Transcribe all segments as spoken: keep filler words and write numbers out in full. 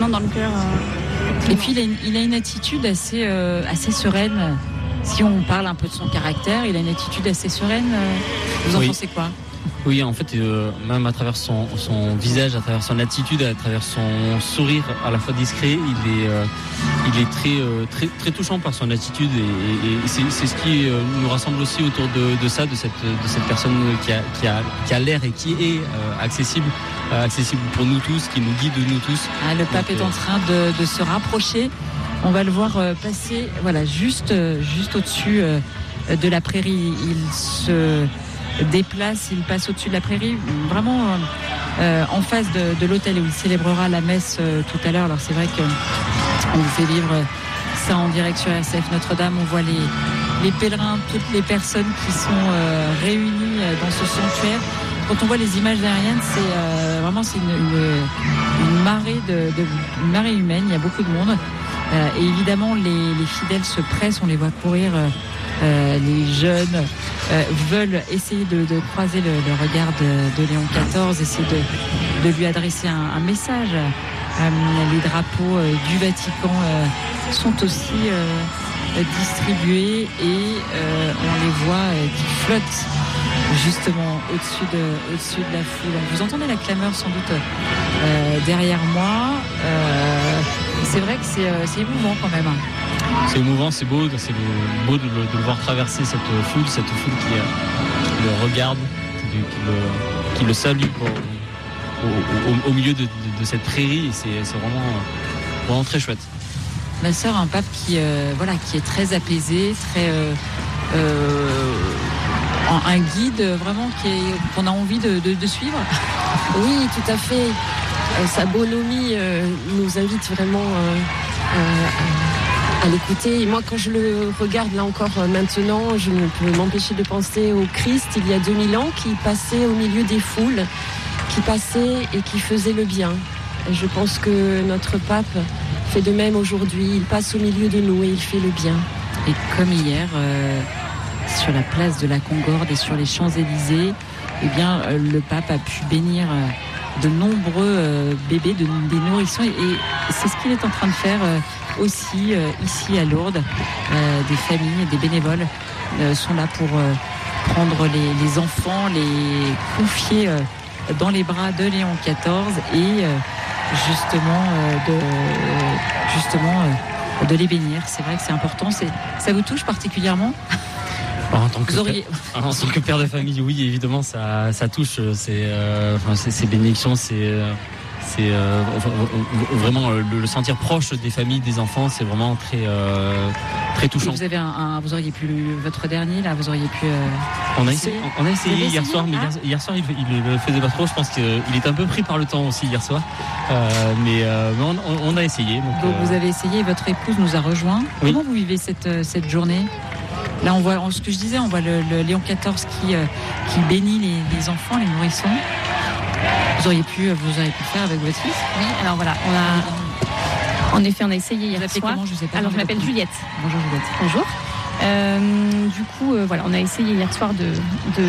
dans le cœur. Euh, Et puis il a une, il a une attitude assez, euh, assez sereine. Si on parle un peu de son caractère, il a une attitude assez sereine. Vous en oui. pensez quoi ? Oui, en fait, euh, même à travers son, son visage, à travers son attitude, à travers son sourire à la fois discret, il est, euh, il est très, euh, très, très touchant par son attitude et, et, et c'est, c'est ce qui euh, nous rassemble aussi autour de, de ça, de cette, de cette personne qui a, qui a, qui a l'air et qui est euh, accessible, euh, accessible pour nous tous, qui nous guide nous tous. Ah, le pape Donc, est en train de, de se rapprocher. On va le voir euh, passer, voilà, juste, euh, juste au-dessus euh, de la prairie. Il se déplace, il passe au-dessus de la prairie, vraiment euh, en face de, de l'hôtel où il célébrera la messe euh, tout à l'heure. Alors c'est vrai qu'on vous fait vivre ça en direct sur R C F Notre-Dame. On voit les, les pèlerins, toutes les personnes qui sont euh, réunies dans ce sanctuaire. Quand on voit les images aériennes, c'est euh, vraiment c'est une, une, une marée de, de une marée humaine. Il y a beaucoup de monde euh, et évidemment les, les fidèles se pressent, on les voit courir. Euh, Euh, les jeunes euh, veulent essayer de, de croiser le, le regard de, de Léon quatorze, essayer de, de lui adresser un, un message. Euh, les drapeaux euh, du Vatican euh, sont aussi euh, distribués et euh, on les voit euh, qui flottent justement au-dessus de, au-dessus de la foule. Donc, vous entendez la clameur sans doute euh, derrière moi. Euh, c'est vrai que c'est, euh, c'est émouvant quand même. C'est émouvant, c'est beau, c'est beau de le, de le voir traverser cette foule, cette foule qui, qui le regarde, qui le, qui le salue pour, au, au, au milieu de, de, de cette prairie. Et c'est, c'est vraiment, vraiment très chouette. Ma sœur, un pape qui, euh, voilà, qui est très apaisé, très, euh, euh, un guide vraiment qui est, qu'on a envie de, de, de suivre. Oui, tout à fait. Euh, sa bonhomie euh, nous invite vraiment euh, euh, à l'écouter. Et moi, quand je le regarde là encore euh, maintenant, je ne peux m'empêcher de penser au Christ il y a deux mille ans qui passait au milieu des foules, qui passait et qui faisait le bien. Et je pense que notre pape fait de même aujourd'hui. Il passe au milieu de nous et il fait le bien. Et comme hier, euh, sur la place de la Concorde et sur les Champs-Élysées, eh bien, euh, le pape a pu bénir euh, de nombreux euh, bébés, de, des nourrissons. Et, et c'est ce qu'il est en train de faire euh, aussi euh, ici à Lourdes. Euh, des familles et des bénévoles euh, sont là pour euh, prendre les, les enfants, les confier euh, dans les bras de Léon quatorze et euh, justement, euh, de, euh, justement euh, de les bénir. C'est vrai que c'est important. C'est, ça vous touche particulièrement ? En tant, que auriez... père, en tant que père de famille, oui, évidemment, ça, ça touche. C'est, euh, enfin, c'est, c'est bénédiction, c'est, euh, c'est euh, vraiment euh, le, le sentir proche des familles, des enfants, c'est vraiment très, euh, très touchant. Vous avez un, un, vous auriez pu votre dernier là, vous auriez pu. Euh, on a essayé, on a essayé hier essayé, soir, mais hier, hier soir, il, il le faisait pas trop. Je pense qu'il est un peu pris par le temps aussi hier soir, euh, mais, euh, mais on, on a essayé. Donc, donc euh... vous avez essayé, votre épouse nous a rejoint. Oui. Comment vous vivez cette cette journée ? Là, on voit ce que je disais, on voit le, le Léon quatorze qui, euh, qui bénit les, les enfants, les nourrissons. Vous auriez pu, vous auriez pu le faire avec votre fils ? Oui, alors voilà, on a, en effet, on a essayé hier soir. Comment, je sais pas. Alors, je m'appelle Juliette. Bonjour Juliette. Bonjour. Euh, du coup, euh, voilà, on a essayé hier soir de, de,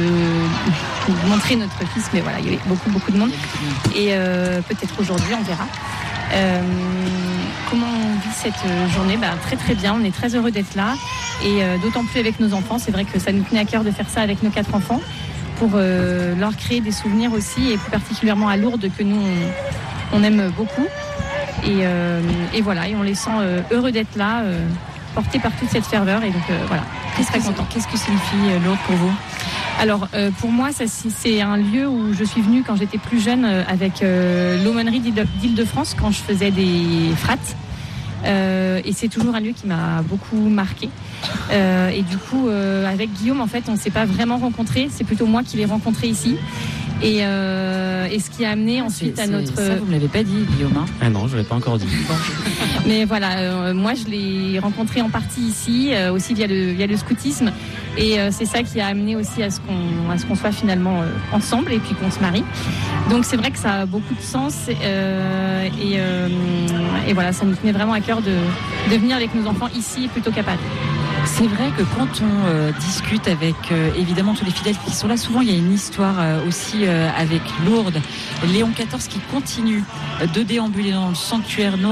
de montrer notre fils, mais voilà, il y avait beaucoup, beaucoup de monde. Et euh, peut-être aujourd'hui, on verra. Euh, comment on vit cette journée ? Bah, très très bien, on est très heureux d'être là et euh, d'autant plus avec nos enfants. C'est vrai que ça nous tenait à cœur de faire ça avec nos quatre enfants pour euh, leur créer des souvenirs aussi et plus particulièrement à Lourdes que nous on, on aime beaucoup et, euh, et voilà, et on les sent euh, heureux d'être là, euh, portés par toute cette ferveur et donc euh, voilà, qu'est-ce très que content. Qu'est-ce que signifie euh, Lourdes pour vous ? Alors euh, pour moi, ça, c'est un lieu où je suis venue quand j'étais plus jeune euh, avec euh, l'aumônerie d'Île-de-France quand je faisais des frates. Euh, et c'est toujours un lieu qui m'a beaucoup marqué. Euh, et du coup, euh, avec Guillaume, en fait, on ne s'est pas vraiment rencontrés. C'est plutôt moi qui l'ai rencontré ici. Et, euh, et ce qui a amené ensuite c'est, à notre... Ça, vous ne l'avez pas dit, Guillaume. Hein. Ah non, je ne l'ai pas encore dit. Mais voilà, euh, moi, je l'ai rencontré en partie ici, euh, aussi via le, via le scoutisme. Et euh, c'est ça qui a amené aussi à ce qu'on, à ce qu'on soit finalement euh, ensemble et puis qu'on se marie. Donc c'est vrai que ça a beaucoup de sens. Euh, et, euh, et voilà, ça nous tenait vraiment à cœur de, de venir avec nos enfants ici plutôt qu'à Paris. C'est vrai que quand on euh, discute avec euh, évidemment tous les fidèles qui sont là, souvent il y a une histoire euh, aussi euh, avec Lourdes. Léon quatorze qui continue de déambuler dans le sanctuaire noir.